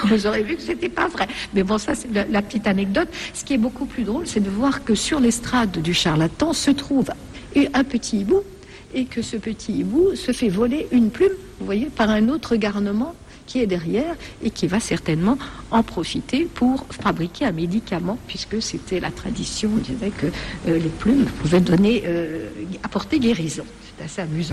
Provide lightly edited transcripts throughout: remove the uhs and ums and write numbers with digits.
vous aurez vu que c'était pas vrai. Mais bon, ça c'est la petite anecdote. Ce qui est beaucoup plus drôle, c'est de voir que sur l'estrade du charlatan se trouve un petit hibou, et que ce petit hibou se fait voler une plume, vous voyez, par un autre garnement qui est derrière et qui va certainement en profiter pour fabriquer un médicament, puisque c'était la tradition, on disait que les plumes pouvaient apporter guérison. C'est assez amusant.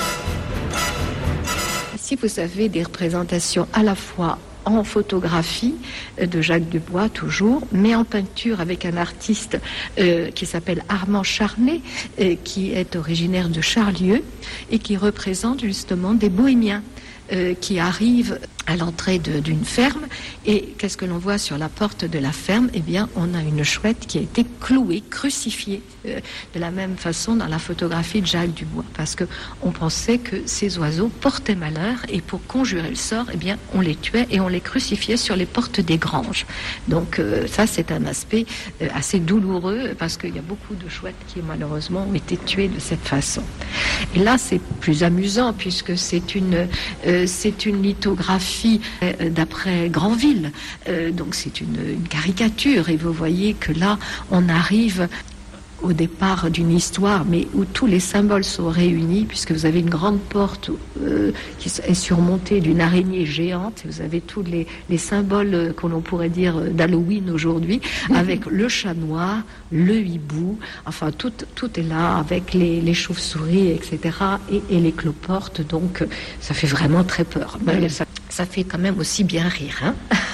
Ici, vous avez des représentations à la fois en photographie de Jacques Dubois toujours, mais en peinture avec un artiste qui s'appelle Armand Charnay, qui est originaire de Charlieu et qui représente justement des bohémiens qui arrivent à l'entrée d'une ferme. Et qu'est-ce que l'on voit sur la porte de la ferme? Eh bien, on a une chouette qui a été clouée, crucifiée, de la même façon dans la photographie de Jacques Dubois, parce qu'on pensait que ces oiseaux portaient malheur, et pour conjurer le sort, eh bien, on les tuait et on les crucifiait sur les portes des granges. Donc ça, c'est un aspect assez douloureux, parce qu'il y a beaucoup de chouettes qui malheureusement ont été tuées de cette façon. Et là, c'est plus amusant, puisque c'est une lithographie d'après Granville. Donc c'est une caricature, et vous voyez que là, on arrive au départ d'une histoire, mais où tous les symboles sont réunis, puisque vous avez une grande porte qui est surmontée d'une araignée géante, et vous avez tous les symboles que l'on pourrait dire d'Halloween aujourd'hui, avec le chat noir, le hibou, enfin tout est là, avec les chauves-souris, etc., et les cloportes, donc ça fait vraiment très peur. Mais ça fait quand même aussi bien rire, hein.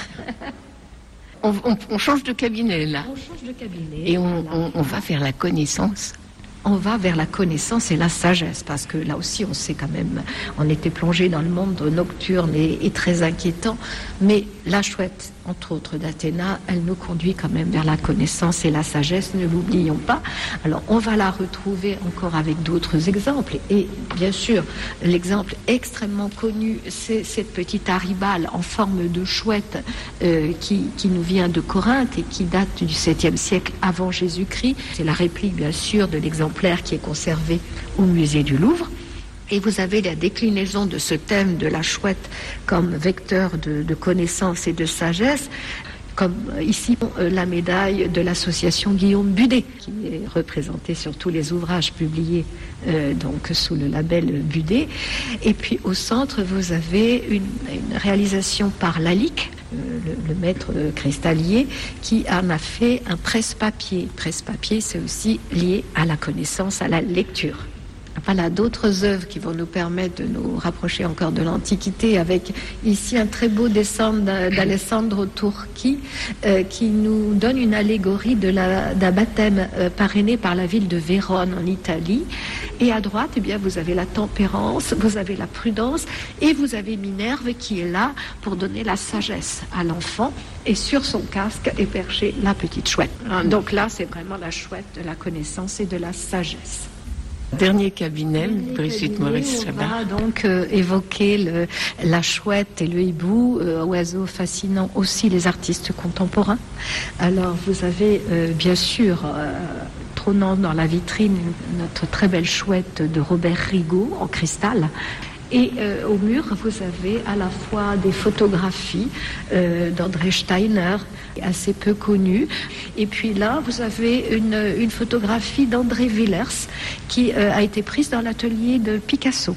On change de cabinet, là. On change de cabinet. Et on va vers la connaissance. On va vers la connaissance et la sagesse, parce que là aussi, on sait quand même, on était plongé dans le monde nocturne et très inquiétant, mais la chouette, entre autres d'Athéna, elle nous conduit quand même vers la connaissance et la sagesse, ne l'oublions pas. Alors, on va la retrouver encore avec d'autres exemples, et bien sûr, l'exemple extrêmement connu, c'est cette petite aribale en forme de chouette qui nous vient de Corinthe et qui date du 7e siècle avant Jésus-Christ. C'est la réplique, bien sûr, de l'exemplaire qui est conservé au musée du Louvre. Et vous avez la déclinaison de ce thème de la chouette comme vecteur de connaissance et de sagesse, comme ici la médaille de l'association Guillaume Budet, qui est représentée sur tous les ouvrages publiés donc sous le label Budet. Et puis au centre, vous avez une réalisation par Lalique, le maître cristallier, qui en a fait un presse-papier. Presse-papier, c'est aussi lié à la connaissance, à la lecture. Voilà d'autres œuvres qui vont nous permettre de nous rapprocher encore de l'Antiquité, avec ici un très beau dessin d'Alessandro Turchi qui nous donne une allégorie d'un baptême parrainé par la ville de Vérone en Italie. Et à droite, eh bien, vous avez la tempérance, vous avez la prudence, et vous avez Minerve qui est là pour donner la sagesse à l'enfant. Et sur son casque est perchée la petite chouette. Donc là, c'est vraiment la chouette de la connaissance et de la sagesse. Dernier cabinet, Brigitte Maurice On va donc évoquer la chouette et le hibou, oiseaux fascinants aussi les artistes contemporains. Alors vous avez bien sûr trônant dans la vitrine notre très belle chouette de Robert Rigaud en cristal. Et au mur, vous avez à la fois des photographies d'André Steiner, assez peu connues. Et puis là, vous avez une photographie d'André Villers qui a été prise dans l'atelier de Picasso.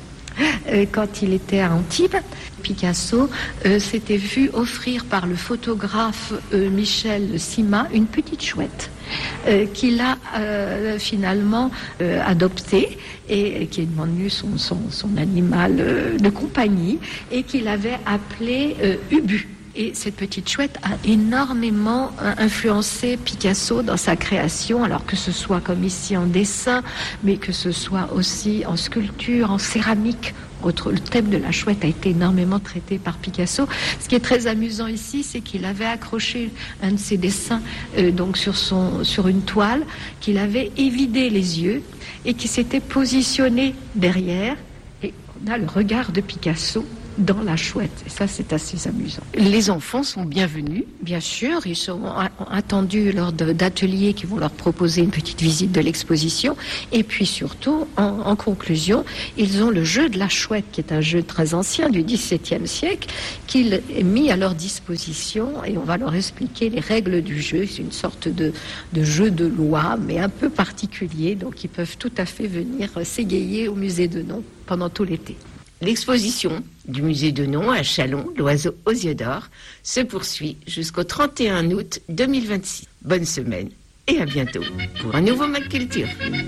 Quand il était à Antibes, Picasso s'était vu offrir par le photographe Michel Sima une petite chouette qu'il a finalement adoptée et qui est devenu son animal de compagnie et qu'il avait appelé Ubu. Et cette petite chouette a énormément influencé Picasso dans sa création, alors que ce soit comme ici en dessin, mais que ce soit aussi en sculpture, en céramique. Le thème de la chouette a été énormément traité par Picasso. Ce qui est très amusant ici, c'est qu'il avait accroché un de ses dessins donc sur une toile, qu'il avait évidé les yeux et qui s'était positionné derrière. Et on a le regard de Picasso dans la chouette. Et ça, c'est assez amusant. Les enfants sont bienvenus. Bien sûr, ils seront attendus lors d'ateliers qui vont leur proposer une petite visite de l'exposition. Et puis surtout, en conclusion, ils ont le jeu de la chouette, qui est un jeu très ancien du XVIIe siècle, qu'il est mis à leur disposition et on va leur expliquer les règles du jeu. C'est une sorte de jeu de loi, mais un peu particulier. Donc ils peuvent tout à fait venir s'égayer au musée d'Œnon pendant tout l'été. L'exposition du musée d'Œnon à Châlons, l'oiseau aux yeux d'or, se poursuit jusqu'au 31 août 2026. Bonne semaine et à bientôt pour un nouveau Mac Culture.